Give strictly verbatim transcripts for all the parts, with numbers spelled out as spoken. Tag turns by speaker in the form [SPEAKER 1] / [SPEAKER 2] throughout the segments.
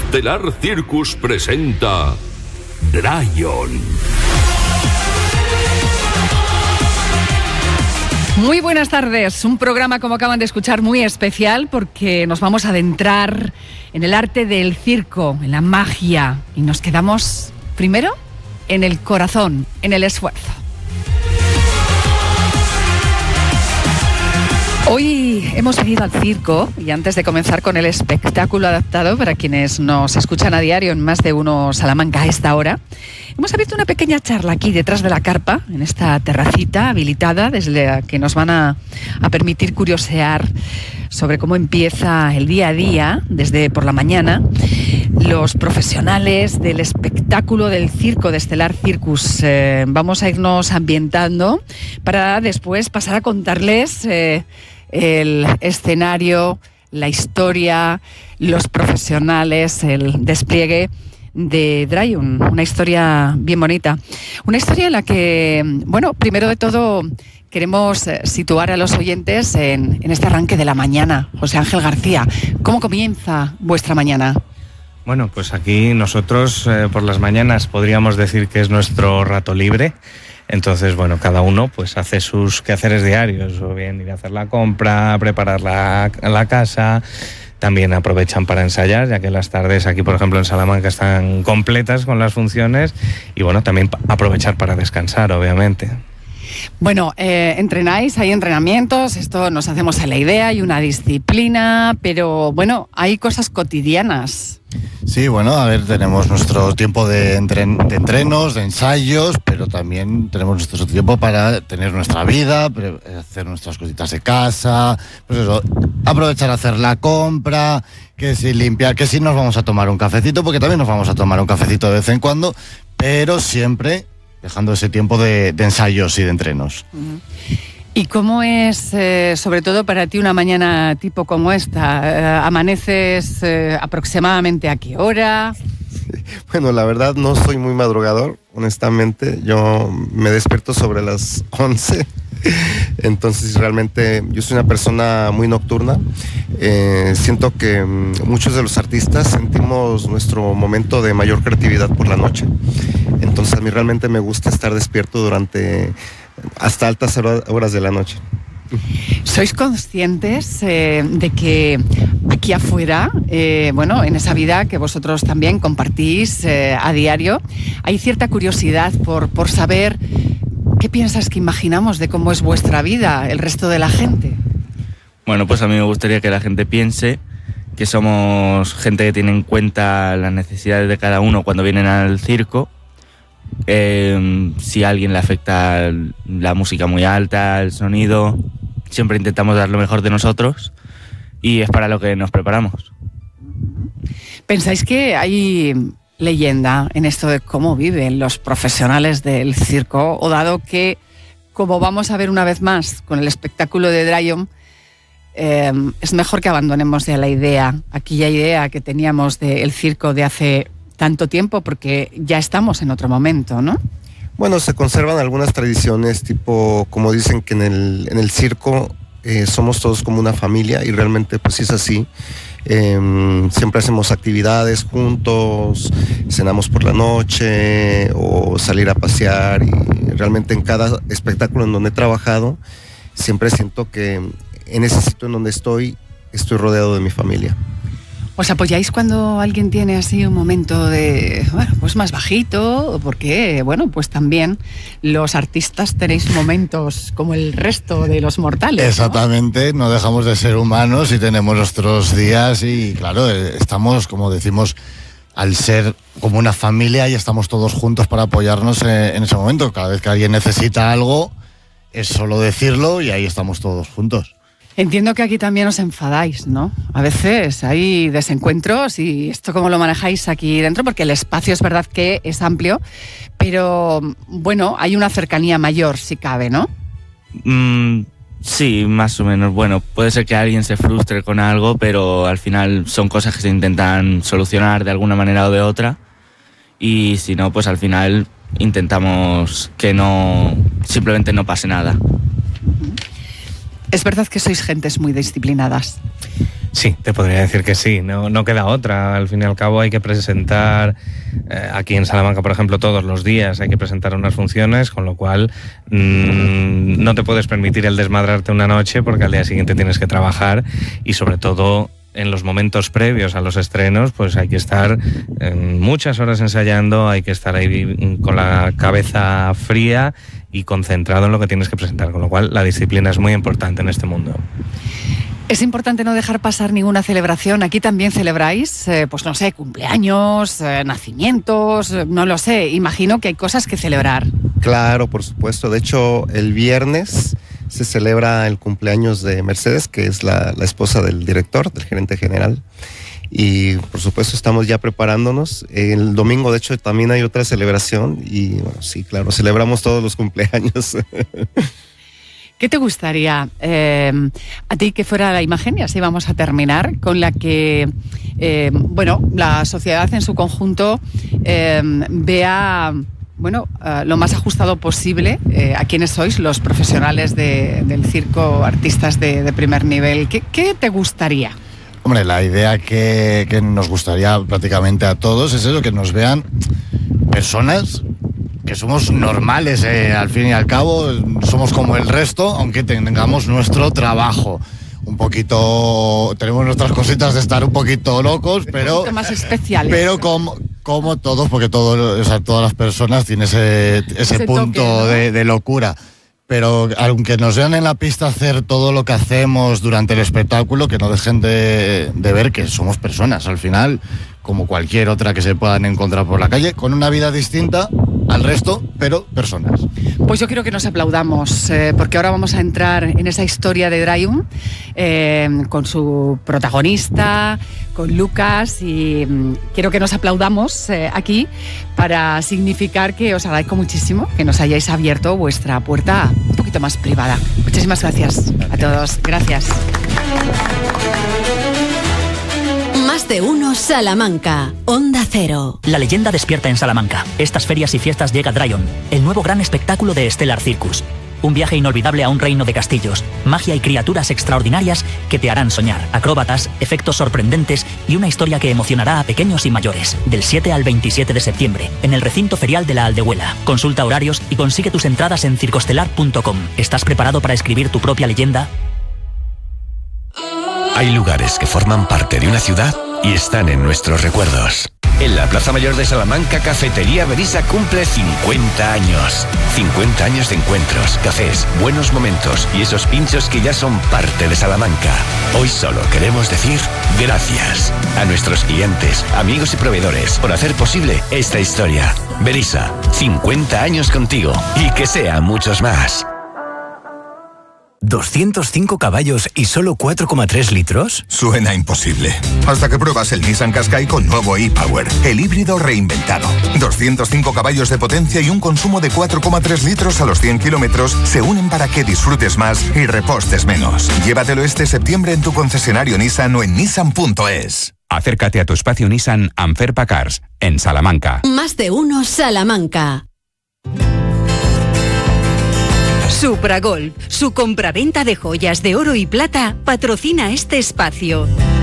[SPEAKER 1] Estelar Circus presenta Dryon.
[SPEAKER 2] Muy buenas tardes, un programa, como acaban de escuchar, muy especial porque nos vamos a adentrar en el arte del circo, en la magia, y nos quedamos primero en el corazón, en el esfuerzo. Hoy hemos venido al circo y antes de comenzar con el espectáculo adaptado para quienes nos escuchan a diario en Más de Uno Salamanca a esta hora, hemos abierto una pequeña charla aquí detrás de la carpa, en esta terracita habilitada desde la que nos van a, a permitir curiosear sobre cómo empieza el día a día desde por la mañana. Los profesionales del espectáculo del circo de Estelar Circus. Eh, vamos a irnos ambientando para después pasar a contarles eh, el escenario, la historia, los profesionales, el despliegue de Dryon, una historia bien bonita. Una historia en la que, bueno, primero de todo queremos situar a los oyentes en, en este arranque de la mañana. José Ángel García, ¿cómo comienza vuestra mañana?
[SPEAKER 3] Bueno, pues aquí nosotros eh, por las mañanas podríamos decir que es nuestro rato libre. Entonces, bueno, cada uno pues hace sus quehaceres diarios, o bien ir a hacer la compra, preparar la, la casa. También aprovechan para ensayar, ya que las tardes aquí, por ejemplo, en Salamanca están completas con las funciones. Y bueno, también aprovechar para descansar, obviamente.
[SPEAKER 2] Bueno, eh, entrenáis, hay entrenamientos, esto nos hacemos a la idea, hay una disciplina, pero bueno, hay cosas cotidianas.
[SPEAKER 4] Sí, bueno, a ver, tenemos nuestro tiempo de, entren- de entrenos, de ensayos, pero también tenemos nuestro tiempo para tener nuestra vida, pre- hacer nuestras cositas de casa, pues eso, aprovechar a hacer la compra, que si limpiar, que si nos vamos a tomar un cafecito, porque también nos vamos a tomar un cafecito de vez en cuando, pero siempre dejando ese tiempo de, de ensayos y de entrenos.
[SPEAKER 2] Uh-huh. ¿Y cómo es, eh, sobre todo para ti, una mañana tipo como esta? Eh, ¿Amaneces eh, aproximadamente a qué hora?
[SPEAKER 5] Bueno, la verdad no soy muy madrugador, honestamente. Yo me despierto sobre las once. Entonces realmente yo soy una persona muy nocturna. Eh, siento que muchos de los artistas sentimos nuestro momento de mayor creatividad por la noche. Entonces a mí realmente me gusta estar despierto durante hasta altas horas de la noche.
[SPEAKER 2] ¿Sois conscientes eh, de que aquí afuera, eh, bueno, en esa vida que vosotros también compartís eh, a diario, hay cierta curiosidad por, por saber qué piensas que imaginamos de cómo es vuestra vida, el resto de la gente?
[SPEAKER 3] Bueno, pues a mí me gustaría que la gente piense que somos gente que tiene en cuenta las necesidades de cada uno cuando vienen al circo. Eh, si a alguien le afecta la música muy alta, el sonido, siempre intentamos dar lo mejor de nosotros y es para lo que nos preparamos.
[SPEAKER 2] ¿Pensáis que hay leyenda en esto de cómo viven los profesionales del circo? O dado que, como vamos a ver una vez más con el espectáculo de Dryon, eh, es mejor que abandonemos ya la idea, aquella idea que teníamos del circo de hace tanto tiempo, porque ya estamos en otro momento, ¿no?
[SPEAKER 5] Bueno, se conservan algunas tradiciones, tipo, como dicen que en el, en el circo eh, somos todos como una familia, y realmente pues sí es así. Eh, siempre hacemos actividades juntos, cenamos por la noche o salir a pasear, y realmente en cada espectáculo en donde he trabajado siempre siento que en ese sitio en donde estoy, estoy rodeado de mi familia.
[SPEAKER 2] ¿Os apoyáis cuando alguien tiene así un momento de, bueno, pues más bajito? Porque, bueno, pues también los artistas tenéis momentos como el resto de los mortales, ¿no?
[SPEAKER 4] Exactamente, no dejamos de ser humanos y tenemos nuestros días y, claro, estamos, como decimos, al ser como una familia y estamos todos juntos para apoyarnos en ese momento. Cada vez que alguien necesita algo, es solo decirlo y ahí estamos todos juntos.
[SPEAKER 2] Entiendo que aquí también os enfadáis, ¿no? A veces hay desencuentros, y esto cómo lo manejáis aquí dentro, porque el espacio es verdad que es amplio, pero bueno, hay una cercanía mayor si cabe, ¿no?
[SPEAKER 3] Mm, sí, más o menos. Bueno, puede ser que alguien se frustre con algo, pero al final son cosas que se intentan solucionar de alguna manera o de otra, y si no, pues al final intentamos que no, simplemente no pase nada.
[SPEAKER 2] Es verdad que sois gentes muy disciplinadas.
[SPEAKER 3] Sí, te podría decir que sí, no, no queda otra. Al fin y al cabo hay que presentar, eh, aquí en Salamanca, por ejemplo, todos los días hay que presentar unas funciones, con lo cual mmm, no te puedes permitir el desmadrarte una noche porque al día siguiente tienes que trabajar y sobre todo en los momentos previos a los estrenos, pues hay que estar eh, muchas horas ensayando, hay que estar ahí con la cabeza fría y concentrado en lo que tienes que presentar, con lo cual la disciplina es muy importante en este mundo.
[SPEAKER 2] Es importante no dejar pasar ninguna celebración. Aquí también celebráis, eh, pues no sé, cumpleaños, eh, nacimientos, eh, no lo sé. Imagino que hay cosas que celebrar.
[SPEAKER 5] Claro, por supuesto. De hecho, el viernes se celebra el cumpleaños de Mercedes, que es la, la esposa del director, del gerente general. Y por supuesto estamos ya preparándonos. El domingo, de hecho, también hay otra celebración. Y bueno, sí, claro, celebramos todos los cumpleaños.
[SPEAKER 2] ¿Qué te gustaría eh, a ti que fuera la imagen, y así vamos a terminar, con la que eh, bueno, la sociedad en su conjunto eh, vea bueno, uh, lo más ajustado posible eh, a quienes sois los profesionales de, del circo, artistas de, de primer nivel? ¿Qué, qué te gustaría?
[SPEAKER 4] Hombre, la idea que, que nos gustaría prácticamente a todos es eso, que nos vean personas que somos normales, eh, al fin y al cabo, somos como el resto, aunque tengamos nuestro trabajo. Un poquito, tenemos nuestras cositas de estar un poquito locos, pero...
[SPEAKER 2] Un poquito más especiales.
[SPEAKER 4] Pero como, como todos, porque todo, o sea, todas las personas tienen ese, ese, ese punto toque, ¿no? de, de locura. Pero aunque nos vean en la pista hacer todo lo que hacemos durante el espectáculo, que no dejen de, de ver que somos personas, al final, como cualquier otra que se puedan encontrar por la calle, con una vida distinta al resto, pero personas.
[SPEAKER 2] Pues yo quiero que nos aplaudamos, eh, porque ahora vamos a entrar en esa historia de Draion, eh, con su protagonista, con Lucas, y mm, quiero que nos aplaudamos eh, aquí para significar que os agradezco muchísimo que nos hayáis abierto vuestra puerta un poquito más privada. Muchísimas gracias, gracias. a todos. Gracias.
[SPEAKER 6] Más de uno Salamanca, Onda Cero.
[SPEAKER 7] La leyenda despierta en Salamanca. Estas ferias y fiestas llega Draion, el nuevo gran espectáculo de Stellar Circus. Un viaje inolvidable a un reino de castillos, magia y criaturas extraordinarias que te harán soñar, acróbatas, efectos sorprendentes y una historia que emocionará a pequeños y mayores. Del siete al veintisiete de septiembre, en el recinto ferial de la Aldehuela. Consulta horarios y consigue tus entradas en circostelar punto com. ¿Estás preparado para escribir tu propia leyenda?
[SPEAKER 8] Hay lugares que forman parte de una ciudad y están en nuestros recuerdos. En la Plaza Mayor de Salamanca, Cafetería Berisa cumple cincuenta años. cincuenta años de encuentros, cafés, buenos momentos y esos pinchos que ya son parte de Salamanca. Hoy solo queremos decir gracias a nuestros clientes, amigos y proveedores por hacer posible esta historia. Berisa, cincuenta años contigo y que sean muchos más.
[SPEAKER 9] ¿doscientos cinco caballos y solo cuatro coma tres litros?
[SPEAKER 10] Suena imposible. Hasta que pruebas el Nissan Qashqai con nuevo e-Power, el híbrido reinventado. doscientos cinco caballos de potencia y un consumo de cuatro coma tres litros a los cien kilómetros se unen para que disfrutes más y repostes menos. Llévatelo este septiembre en tu concesionario Nissan o en nissan punto es.
[SPEAKER 11] Acércate a tu espacio Nissan Anferpa Cars, en Salamanca.
[SPEAKER 6] Más de uno Salamanca. Supragolf, su compraventa de joyas de oro y plata, patrocina este espacio.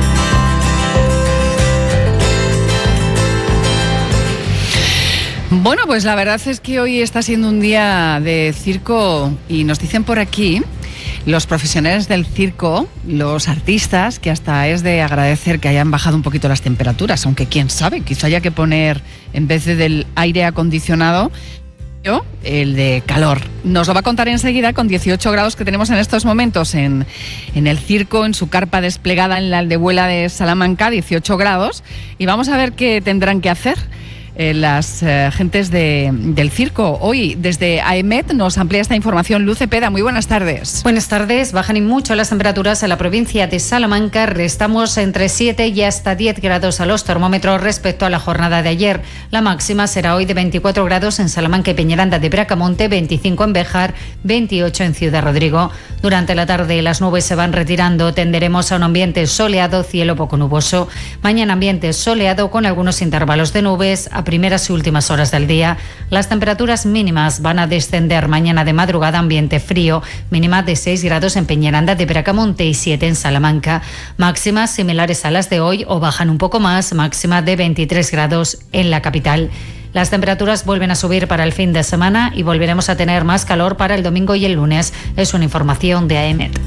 [SPEAKER 2] Bueno, pues la verdad es que hoy está siendo un día de circo y nos dicen por aquí los profesionales del circo, los artistas, que hasta es de agradecer que hayan bajado un poquito las temperaturas, aunque quién sabe, quizá haya que poner en vez de del aire acondicionado el de calor. Nos lo va a contar enseguida con dieciocho grados que tenemos en estos momentos en, en el circo, en su carpa desplegada en la Aldehuela de Salamanca, dieciocho grados, y vamos a ver qué tendrán que hacer eh, las eh, gentes de, del circo. Hoy desde AEMET nos amplía esta información Luz Cepeda. Muy buenas tardes.
[SPEAKER 12] Buenas tardes. Bajan y mucho las temperaturas en la provincia de Salamanca. Restamos entre siete y hasta diez grados a los termómetros respecto a la jornada de ayer. La máxima será hoy de veinticuatro grados en Salamanca y Peñaranda de Bracamonte, veinticinco en Béjar, veintiocho en Ciudad Rodrigo. Durante la tarde las nubes se van retirando. Tenderemos a un ambiente soleado, cielo poco nuboso. Mañana ambiente soleado con algunos intervalos de nubes. a primeras y últimas horas del día. Las temperaturas mínimas van a descender mañana de madrugada, ambiente frío, mínima de seis grados en Peñaranda de Bracamonte y siete en Salamanca. Máximas similares a las de hoy o bajan un poco más, máxima de veintitrés grados en la capital. Las temperaturas vuelven a subir para el fin de semana y volveremos a tener más calor para el domingo y el lunes. Es una información de AEMET.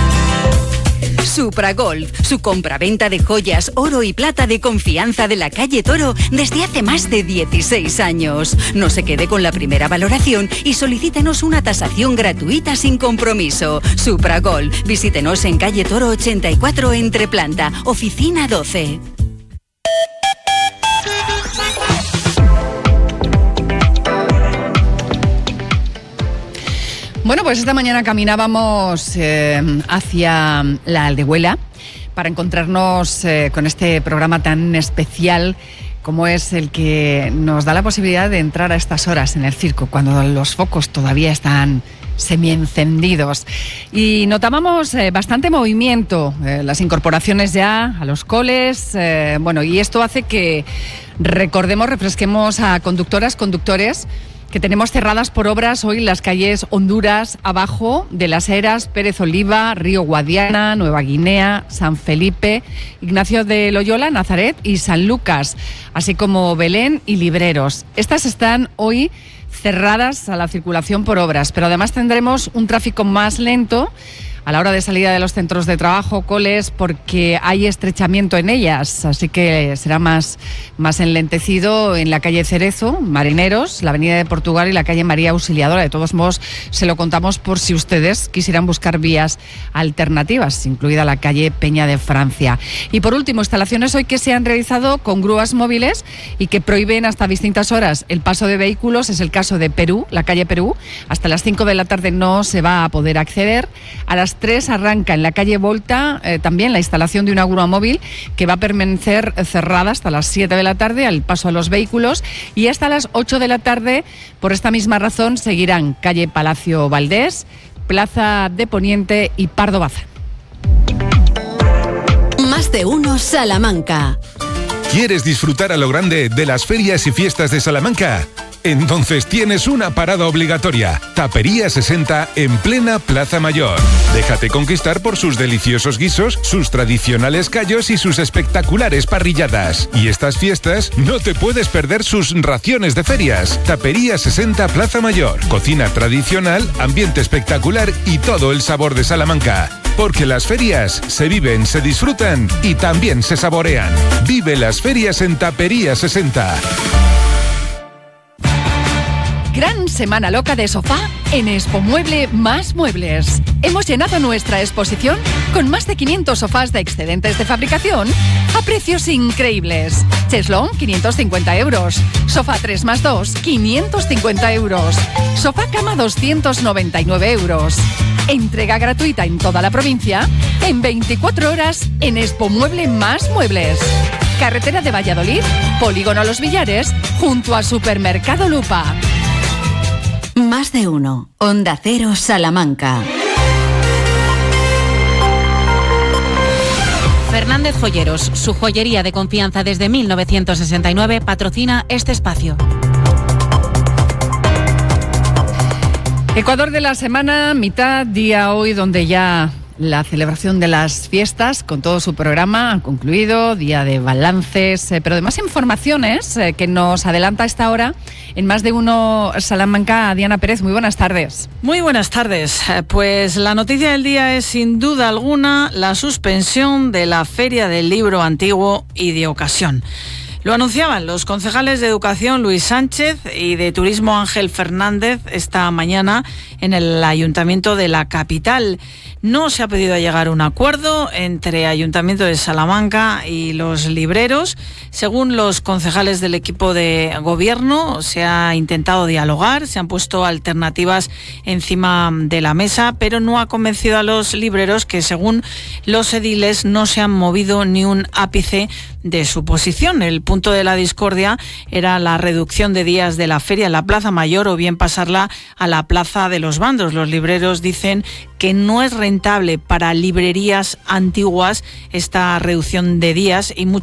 [SPEAKER 6] Supragolf, su compraventa de joyas, oro y plata de confianza de la calle Toro desde hace más de dieciséis años. No se quede con la primera valoración y solicítenos una tasación gratuita sin compromiso. Supragolf, visítenos en calle Toro ochenta y cuatro entre planta, oficina doce.
[SPEAKER 2] Bueno, pues esta mañana caminábamos eh, hacia la Aldehuela para encontrarnos eh, con este programa tan especial como es el que nos da la posibilidad de entrar a estas horas en el circo, cuando los focos todavía están semiencendidos. Y notábamos eh, bastante movimiento, eh, las incorporaciones ya a los coles, eh, bueno, y esto hace que recordemos, refresquemos a conductoras, conductores, que tenemos cerradas por obras hoy las calles Honduras, abajo de Las Heras, Pérez Oliva, Río Guadiana, Nueva Guinea, San Felipe, Ignacio de Loyola, Nazaret y San Lucas, así como Belén y Libreros. Estas están hoy cerradas a la circulación por obras, pero además tendremos un tráfico más lento a la hora de salida de los centros de trabajo, coles, porque hay estrechamiento en ellas, así que será más, más enlentecido en la calle Cerezo, Marineros, la avenida de Portugal y la calle María Auxiliadora. De todos modos, se lo contamos por si ustedes quisieran buscar vías alternativas, incluida la calle Peña de Francia. Y por último, instalaciones hoy que se han realizado con grúas móviles y que prohíben hasta distintas horas el paso de vehículos. Es el caso de Perú, la calle Perú. Hasta las cinco de la tarde no se va a poder acceder. A las tres arranca en la calle Volta eh, también la instalación de una grúa móvil que va a permanecer cerrada hasta las siete de la tarde al paso a los vehículos, y hasta las ocho de la tarde, por esta misma razón, seguirán calle Palacio Valdés, Plaza de Poniente y Pardo Bazán.
[SPEAKER 13] Más de uno Salamanca.
[SPEAKER 14] ¿Quieres disfrutar a lo grande de las ferias y fiestas de Salamanca? Entonces tienes una parada obligatoria. Tapería sesenta en plena Plaza Mayor. Déjate conquistar por sus deliciosos guisos, sus tradicionales callos y sus espectaculares parrilladas. Y estas fiestas no te puedes perder sus raciones de ferias. Tapería sesenta Plaza Mayor. Cocina tradicional, ambiente espectacular y todo el sabor de Salamanca. Porque las ferias se viven, se disfrutan y también se saborean. Vive las ferias en Tapería sesenta.
[SPEAKER 2] Gran semana loca de sofá en Expo Mueble Más Muebles. Hemos llenado nuestra exposición con más de quinientos sofás de excedentes de fabricación a precios increíbles. Cheslón, quinientos cincuenta euros. Sofá tres más dos, quinientos cincuenta euros. Sofá cama, doscientos noventa y nueve euros. Entrega gratuita en toda la provincia en veinticuatro horas en Expo Mueble Más Muebles. Carretera de Valladolid, Polígono Los Villares, junto a Supermercado Lupa.
[SPEAKER 13] Más de uno. Onda Cero Salamanca.
[SPEAKER 15] Fernández Joyeros, su joyería de confianza desde mil novecientos sesenta y nueve, patrocina este espacio.
[SPEAKER 2] Ecuador de la semana, mitad día hoy, donde ya la celebración de las fiestas con todo su programa ha concluido, día de balances, eh, pero además informaciones eh, que nos adelanta a esta hora en Más de Uno Salamanca. Diana Pérez, muy buenas tardes.
[SPEAKER 16] Muy buenas tardes. Pues la noticia del día es sin duda alguna la suspensión de la Feria del Libro Antiguo y de Ocasión. Lo anunciaban los concejales de Educación Luis Sánchez y de Turismo Ángel Fernández esta mañana en el Ayuntamiento de la capital. No se ha podido llegar a un acuerdo entre Ayuntamiento de Salamanca y los libreros. Según los concejales del equipo de gobierno, se ha intentado dialogar, se han puesto alternativas encima de la mesa, pero no ha convencido a los libreros, que según los ediles no se han movido ni un ápice de su posición. El punto de la discordia era la reducción de días de la feria en la Plaza Mayor o bien pasarla a la Plaza de los Bandos. Los libreros dicen que no es rentable para librerías antiguas esta reducción de días y mucho